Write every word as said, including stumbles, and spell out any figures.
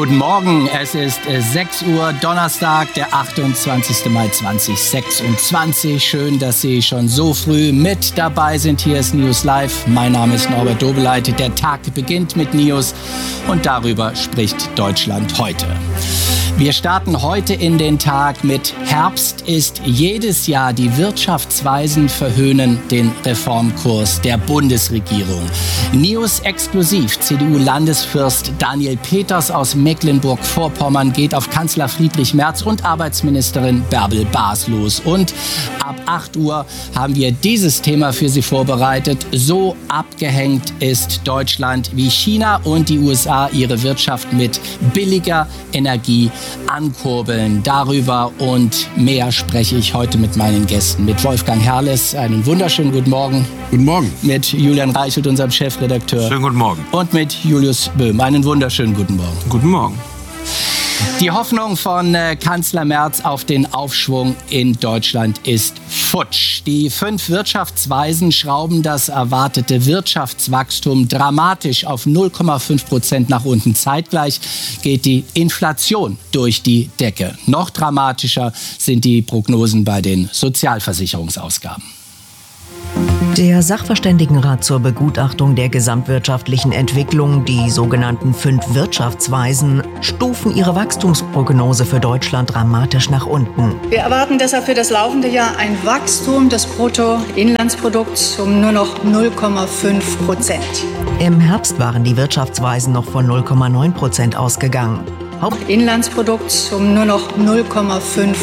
Guten Morgen, es ist sechs Uhr, Donnerstag, der achtundzwanzigster Mai zweitausendsechsundzwanzig. Schön, dass Sie schon so früh mit dabei sind. Hier ist News Live. Mein Name ist Norbert Dobeleit. Der Tag beginnt mit News und darüber spricht Deutschland heute. Wir starten heute in den Tag mit Herbst ist jedes Jahr. Die Wirtschaftsweisen verhöhnen den Reformkurs der Bundesregierung. News exklusiv. C D U-Landesfürst Daniel Peters aus Mecklenburg-Vorpommern geht auf Kanzler Friedrich Merz und Arbeitsministerin Bärbel Baas los. Und ab acht Uhr haben wir dieses Thema für Sie vorbereitet. So abgehängt ist Deutschland, wie China und die U S A ihre Wirtschaft mit billiger Energie ankurbeln. Darüber und mehr spreche ich heute mit meinen Gästen. Mit Wolfgang Herrles, einen wunderschönen guten Morgen. Guten Morgen. Mit Julian Reichelt, unserem Chefredakteur. Schönen guten Morgen. Und mit Julius Böhm, einen wunderschönen guten Morgen. Guten Morgen. Die Hoffnung von äh, Kanzler Merz auf den Aufschwung in Deutschland ist futsch. Die fünf Wirtschaftsweisen schrauben das erwartete Wirtschaftswachstum dramatisch auf null Komma fünf Prozent nach unten. Zeitgleich geht die Inflation durch die Decke. Noch dramatischer sind die Prognosen bei den Sozialversicherungsausgaben. Der Sachverständigenrat zur Begutachtung der gesamtwirtschaftlichen Entwicklung, die sogenannten fünf Wirtschaftsweisen, stufen ihre Wachstumsprognose für Deutschland dramatisch nach unten. Wir erwarten deshalb für das laufende Jahr ein Wachstum des Bruttoinlandsprodukts um nur noch null Komma fünf Prozent. Im Herbst waren die Wirtschaftsweisen noch von null Komma neun Prozent ausgegangen. Hauptinlandsprodukt um nur noch null Komma fünf